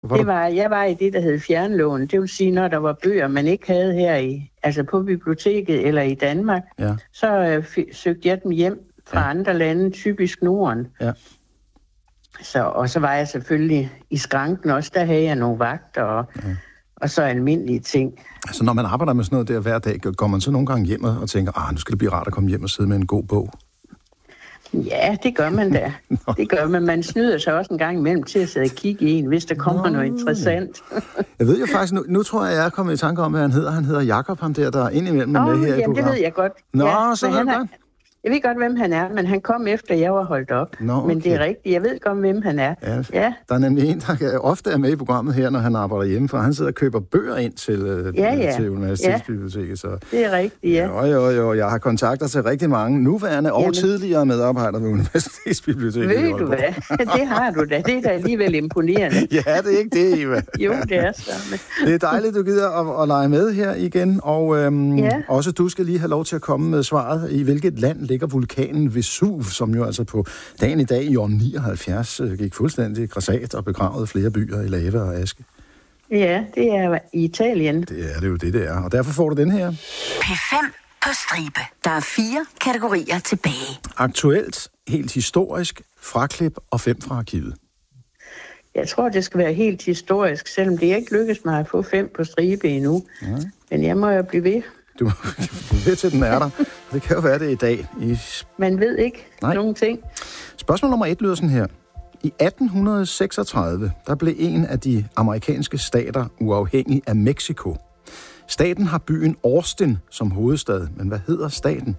Jeg var i det, der hed fjernlån. Det vil sige, når der var bøger, man ikke havde her altså på biblioteket eller i Danmark, så søgte jeg dem hjem fra andre lande, typisk Norden. Ja. Og så var jeg selvfølgelig i skranken også. Der havde jeg nogle vagter og så almindelige ting. Altså når man arbejder med sådan noget der hver dag, går man så nogle gange hjem og tænker, nu skal det blive rart at komme hjem og sidde med en god bog? Ja, det gør man da. Det gør man. Man snyder sig også en gang imellem til at sidde og kigge i en, hvis der kommer noget interessant. Jeg ved jo faktisk, nu tror jeg er kommet i tanke om, hvad han hedder. Han hedder Jakob, ham der indimellem med her i programmet. Det ved jeg godt. Så ved du godt. Jeg ved godt, hvem han er, men han kom efter, jeg var holdt op. Okay. Men det er rigtigt. Jeg ved godt, hvem han er. Ja. Der er nemlig en, der ofte er med i programmet her, når han arbejder hjemme, for han sidder og køber bøger ind til Universitetsbiblioteket. Så. Det er rigtigt, ja. Jo. Jeg har kontakter til rigtig mange nuværende og tidligere medarbejdere ved Universitetsbiblioteket. Ved du hvad? Det har du da. Det er da alligevel imponerende. Ja, det er ikke det, Eva. Jo, det er så. Det er dejligt, du gider at lege med her igen, og også du skal lige have lov til at komme med svaret. I hvilket land ligger vulkanen Vesuv, som jo altså på dagen i dag i år 79 gik fuldstændig grassat og begravede flere byer i lava og aske. Ja, det er i Italien. Det er det jo det er, og derfor får du den her. P5 på stribe. Der er 4 kategorier tilbage. Aktuelt, helt historisk, fraklip og 5 fra arkivet. Jeg tror, det skal være helt historisk, selvom det ikke lykkes mig at få 5 på stribe endnu. Ja. Men jeg må jo blive ved. Du ved til, den er der. Det kan jo være det i dag. Man ved ikke nogen ting. Spørgsmål nummer 1 lyder sådan her. I 1836, der blev en af de amerikanske stater uafhængig af Mexico. Staten har byen Austin som hovedstad, men hvad hedder staten?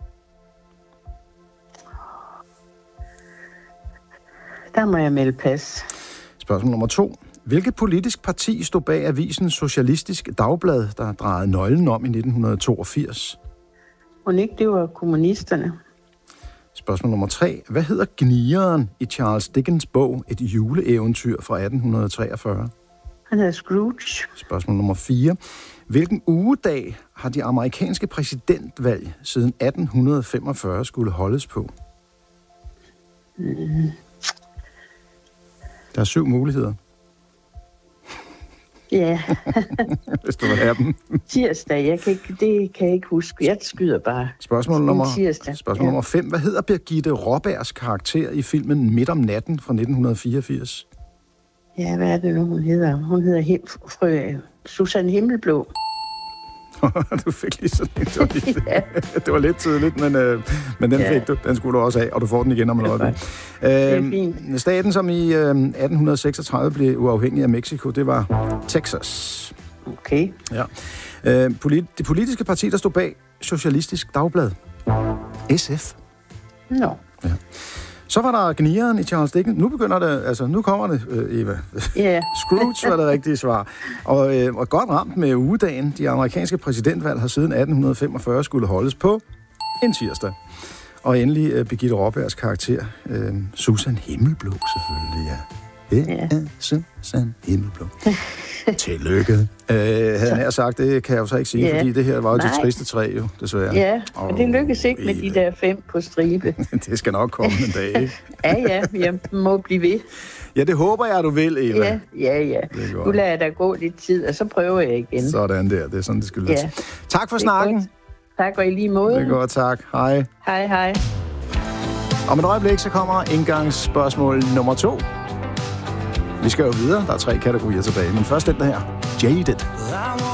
Der må jeg melde pas. Spørgsmål nummer 2. Hvilket politisk parti stod bag avisen Socialistisk Dagblad, der drejede nøglen om i 1982? Mon ikke, det var kommunisterne. Spørgsmål nummer 3. Hvad hedder gnigeren i Charles Dickens bog Et juleeventyr fra 1843? Han hedder Scrooge. Spørgsmål nummer 4. Hvilken ugedag har de amerikanske præsidentvalg siden 1845 skulle holdes på? Der er 7 muligheder. Ja. Hvis du vil have dem. Tirsdag, det kan jeg ikke huske. Jeg skyder bare. Spørgsmål nummer 5. Hvad hedder Birgitte Raabergs karakter i filmen Midt om natten fra 1984? Ja, hvad er det nu, hun hedder? Hun hedder Susanne Himmelblå. Du fik lige sådan en. Det var lidt tidligt, men den fik du. Den skulle du også have, og du får den igen om et øjeblik. Det er fint. Staten, som i 1836 blev uafhængig af Mexico, det var Texas. Okay. Ja. Det politiske parti, der stod bag Socialistisk Dagblad. SF. Nå. Ja. Så var der gnigeren i Charles Dickens. Nu begynder det, nu kommer det, Eva. Yeah. Scrooge var det rigtige svar. Og godt ramt med ugedagen. De amerikanske præsidentvalg har siden 1845 skulle holdes på en tirsdag. Og endelig Birgitte Raabergs karakter, Susan Himmelblå selvfølgelig, ja. Det er Susan Himmelblå. Tillykke. Havde han sagt, det kan jeg jo så ikke sige, fordi det her var jo det triste træ, jo, desværre. Ja, og det lykkes ikke med de der 5 på stribe. Det skal nok komme en dag, ikke? Ja, jeg må blive ved. Ja, det håber jeg, du vil, Eva. Ja. Nu lader jeg da gå lidt tid, og så prøver jeg igen. Sådan der, det er sådan, det skal lyde. Ja. Tak for snakken. Godt. Tak, og i lige måde. Det er godt, tak. Hej. Hej. Om et øjeblik, så kommer indgangsspørgsmål nummer 2. Vi skal jo videre. Der er 3 kategorier tilbage, men først den der her. Jaded.